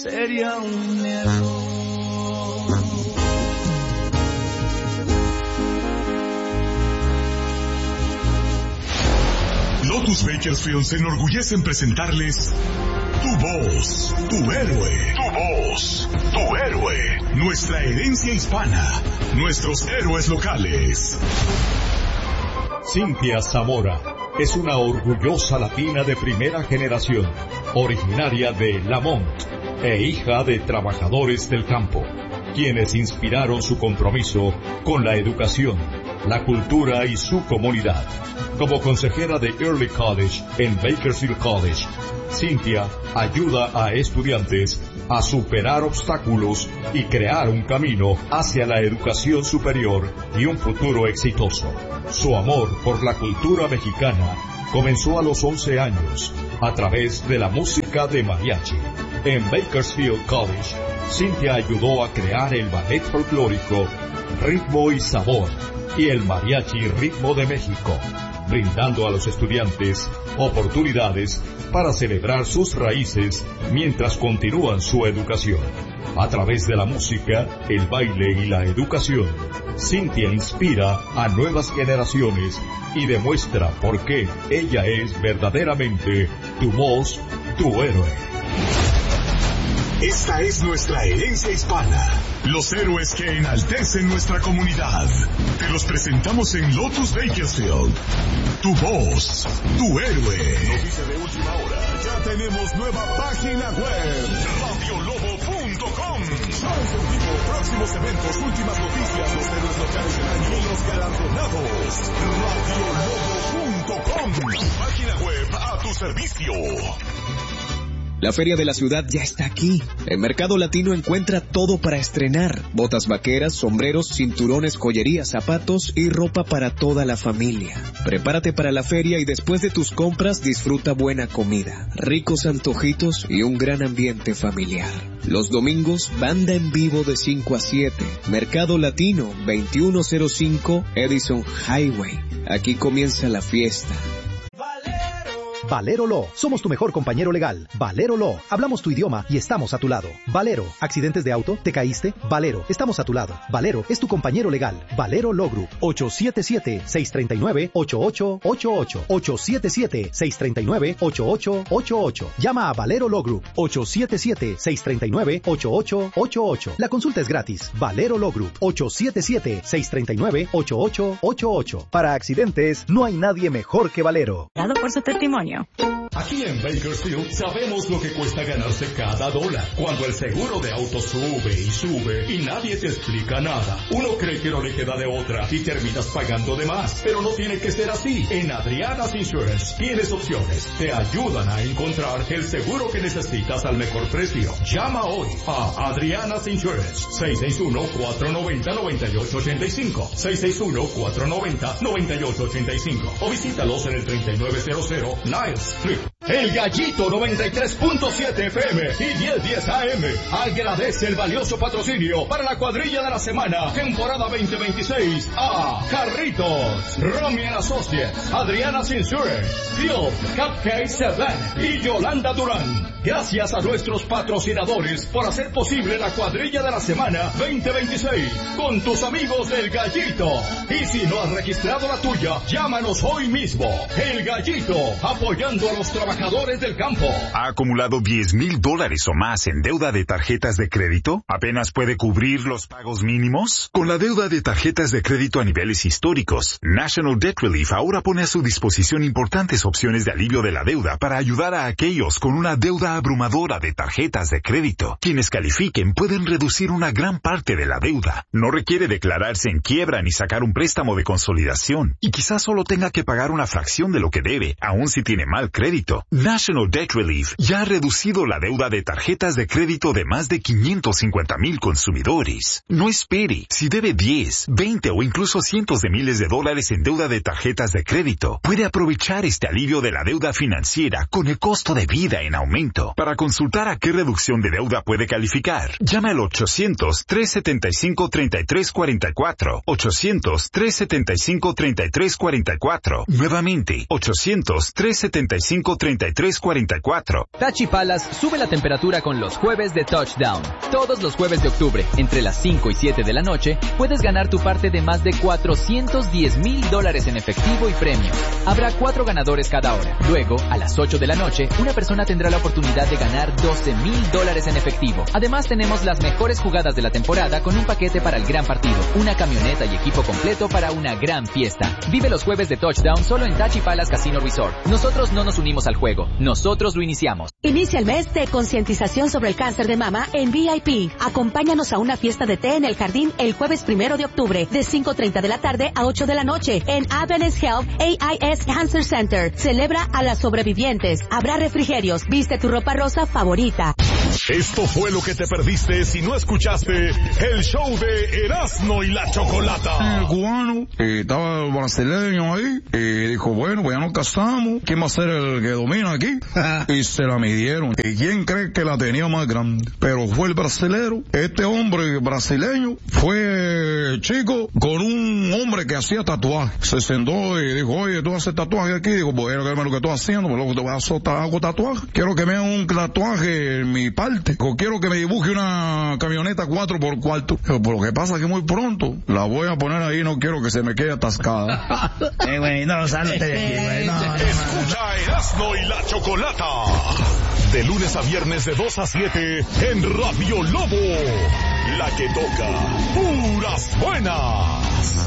sería un error. Lotus Bakersfield se enorgullece en presentarles Tu Voz, Tu Héroe. Tu Voz, Tu Héroe. Nuestra herencia hispana. Nuestros héroes locales. Cynthia Zamora es una orgullosa latina de primera generación, originaria de Lamont e hija de trabajadores del campo, quienes inspiraron su compromiso con la educación, la cultura y su comunidad. Como consejera de Early College en Bakersfield College, Cynthia ayuda a estudiantes a superar obstáculos y crear un camino hacia la educación superior y un futuro exitoso. Su amor por la cultura mexicana comenzó a los 11 años a través de la música de mariachi. En Bakersfield College, Cynthia ayudó a crear el ballet folclórico Ritmo y Sabor y el mariachi Ritmo de México, brindando a los estudiantes oportunidades para celebrar sus raíces mientras continúan su educación. A través de la música, el baile y la educación, Cynthia inspira a nuevas generaciones y demuestra por qué ella es verdaderamente tu voz, tu héroe. Esta es nuestra herencia hispana. Los héroes que enaltecen nuestra comunidad. Te los presentamos en Lotus Bakersfield. Tu voz, tu héroe. Noticia de última hora. Ya tenemos nueva página web. radiolobo.com. Shows en vivo, próximos eventos, últimas noticias, los héroes locales del año y los galardonados. radiolobo.com. Página web a tu servicio. La Feria de la Ciudad ya está aquí. En Mercado Latino encuentra todo para estrenar. Botas vaqueras, sombreros, cinturones, joyería, zapatos y ropa para toda la familia. Prepárate para la feria y después de tus compras disfruta buena comida, ricos antojitos y un gran ambiente familiar. Los domingos, banda en vivo de 5 a 7. Mercado Latino, 2105 Edison Highway. Aquí comienza la fiesta. Valero Law. Somos tu mejor compañero legal. Valero Law. Hablamos tu idioma y estamos a tu lado. Valero. ¿Accidentes de auto? ¿Te caíste? Valero. Estamos a tu lado. Valero es tu compañero legal. Valero Law Group. 877-639-8888. 877-639-8888. Llama a Valero Law Group. 877-639-8888. La consulta es gratis. Valero Law Group. 877-639-8888. Para accidentes, no hay nadie mejor que Valero. Dado por su testimonio. Aquí en Bakersfield sabemos lo que cuesta ganarse cada dólar. Cuando el seguro de auto sube y sube y nadie te explica nada, uno cree que no le queda de otra y terminas pagando de más. Pero no tiene que ser así. En Adriana's Insurance tienes opciones. Te ayudan a encontrar el seguro que necesitas al mejor precio. Llama hoy a Adriana's Insurance. 661-490-9885. 661-490-9885. O visítalos en el 3900 Niles Street. El Gallito 93.7 FM y 1010 AM agradece el valioso patrocinio para la cuadrilla de la semana, temporada 2026 a Carritos, Romy & Associates, Adriana's Insurance, Field, Cupcake 7 y Yolanda Durán. Gracias a nuestros patrocinadores por hacer posible la cuadrilla de la semana 2026 con tus amigos del Gallito. Y si no has registrado la tuya, llámanos hoy mismo. El Gallito, apoyando a los trabajadores del campo. ¿Ha acumulado $10,000 o más en deuda de tarjetas de crédito? ¿Apenas puede cubrir los pagos mínimos? Con la deuda de tarjetas de crédito a niveles históricos, National Debt Relief ahora pone a su disposición importantes opciones de alivio de la deuda para ayudar a aquellos con una deuda abrumadora de tarjetas de crédito. Quienes califiquen pueden reducir una gran parte de la deuda. No requiere declararse en quiebra ni sacar un préstamo de consolidación. Y quizás solo tenga que pagar una fracción de lo que debe, aun si tiene mal crédito. National Debt Relief ya ha reducido la deuda de tarjetas de crédito de más de 550,000 consumidores. No espere. Si debe 10, 20 o incluso cientos de miles de dólares en deuda de tarjetas de crédito, puede aprovechar este alivio de la deuda financiera con el costo de vida en aumento. Para consultar a qué reducción de deuda puede calificar, llame al 800-375-3344. 800-375-3344. Nuevamente, 800-375 877-535-3344. Tachi Palace sube la temperatura con los jueves de Touchdown. Todos los jueves de octubre, entre las 5 y 7 de la noche, puedes ganar tu parte de más de $410,000 en efectivo y premios. Habrá 4 ganadores cada hora. Luego, a las 8 de la noche, una persona tendrá la oportunidad de ganar $12,000 en efectivo. Además, tenemos las mejores jugadas de la temporada con un paquete para el gran partido, una camioneta y equipo completo para una gran fiesta. Vive los jueves de Touchdown solo en Tachi Palace Casino Resort. Nosotros no nos unimos al juego, nosotros lo iniciamos. Inicia el mes de concientización sobre el cáncer de mama en VIP. Acompáñanos a una fiesta de té en el jardín el jueves 1 de octubre, de 5:30 de la tarde a 8 de la noche, en Adventist Health AIS Cancer Center. Celebra a las sobrevivientes. Habrá refrigerios. Viste tu ropa rosa favorita. Esto fue lo que te perdiste si no escuchaste el show de Erasmo y la Chocolata. El cubano, estaba el brasileño ahí, y dijo, bueno, pues ya nos casamos, ¿quién va a ser el que domina aquí? Y se la midieron. ¿Y quién cree que la tenía más grande? Pero fue el brasilero. Este hombre brasileño fue chico con un hombre que hacía tatuajes. Se sentó y dijo, oye, ¿tú haces tatuaje aquí? Digo, pues lo que estoy haciendo, pues luego te voy a hacer hago tatuaje. Quiero que me hagan un tatuaje en mi parte, o quiero que me dibuje una camioneta 4x4. Pero lo que pasa es que muy pronto la voy a poner ahí, no quiero que se me quede atascada. Güey, no, sáltate de aquí, güey. No. Escucha Erasmo y la Chocolata. De lunes a viernes de 2 a 7 en Radio Lobo. La que toca puras buenas.